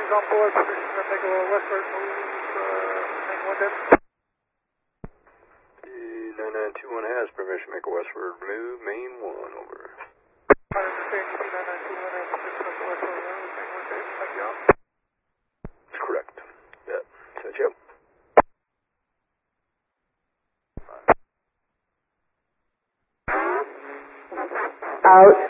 on board, permission to make a westward move, main 1 dead. 9921 has permission to make a westward move, main 1, over. I understand you 9921 has permission to make a westward move, main 1 dead, thank you. That's correct. Yeah, set you up. Out.